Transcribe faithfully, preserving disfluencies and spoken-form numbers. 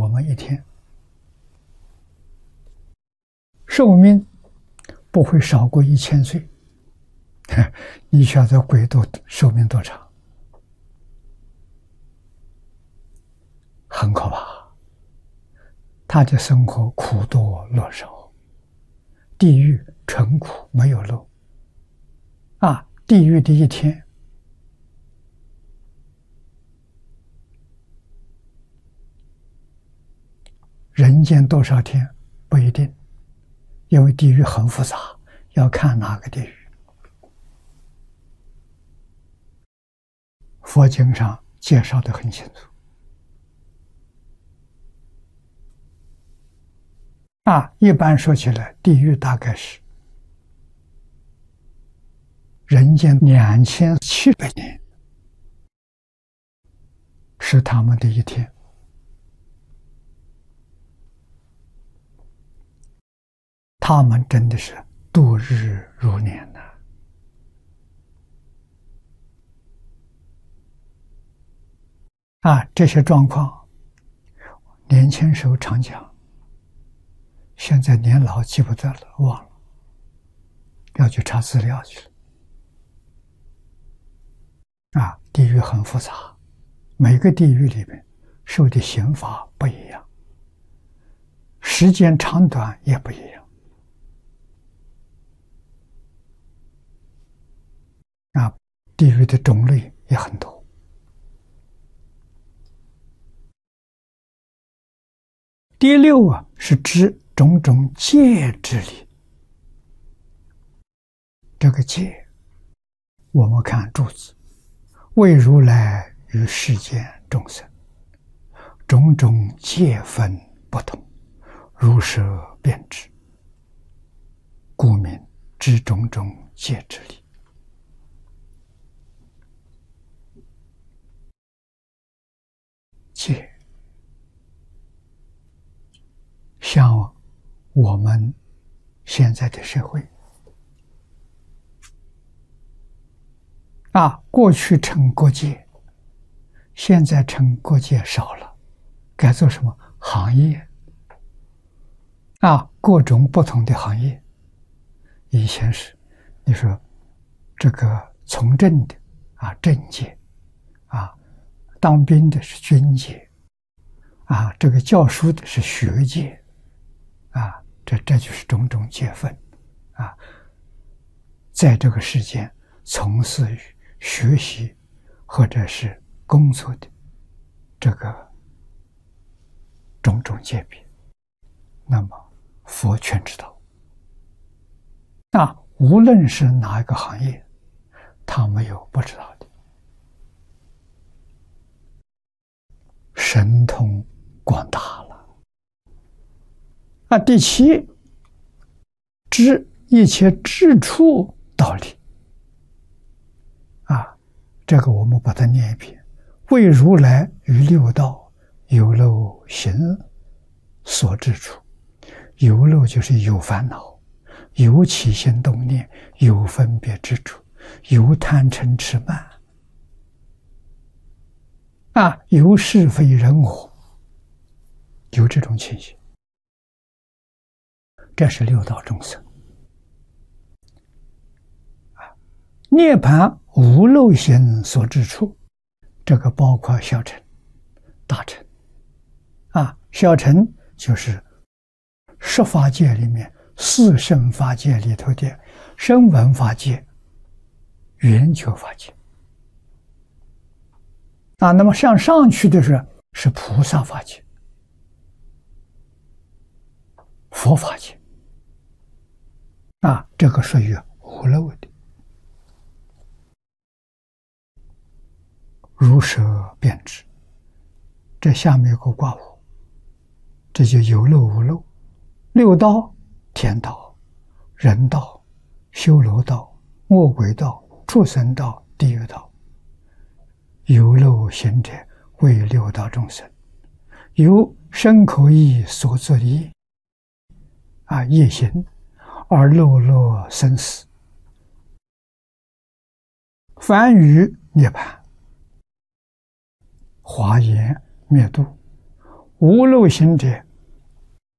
我们一天，寿命不会少过一千岁。你晓得鬼多寿命多长？很可怕。他的生活苦多乐少，地狱纯苦没有乐。啊，地狱的一天，人间多少天不一定，因为地狱很复杂，要看哪个地狱。佛经上介绍得很清楚。啊，一般说起来，地狱大概是人间两千七百年，是他们的一天。他们真的是度日如年呐！啊，这些状况，年轻时候常讲。现在年老记不得了，忘了，要去查资料去了。啊，地狱很复杂，每个地狱里面受的刑罚不一样，时间长短也不一样。啊，地狱的种类也很多。第六啊，是指种种戒之理。这个戒，我们看注字，为如来与世间众生，种种戒分不同，如舍辩之，故名知种种戒之理。戒，像我们现在的社会啊，过去称国界，现在称国界少了，改做什么行业啊？各种不同的行业。以前是你说这个从政的啊，政界啊，当兵的是军界啊，这个教书的是学界。啊，这这就是种种戒分，啊，在这个世间从事于学习或者是工作的这个种种界别，那么佛全知道。那无论是哪一个行业，他没有不知道的，神通广大了。啊，第七，知一切智处道理。啊，这个我们把它念一遍：为如来于六道有漏行所至处。有漏就是有烦恼，有起心动念，有分别之处，有贪嗔痴慢，啊，有是非人我，有这种情形。这是六道众生。啊，涅槃无漏行所至处，这个包括小乘、大乘。啊，小乘就是十法界里面四圣法界里头的声闻法界、缘觉法界。啊，那么向上去的是是菩萨法界、佛法界。啊，这个属于无漏的。如舍辩之，这下面有个括弧，这就有漏无漏。六道：天道、人道、修罗道、恶鬼道、畜生道、地狱道。有漏行者为六道众生，由身口意所作的业啊业行，而漏落生死，凡于涅槃、华严灭度， 无漏行者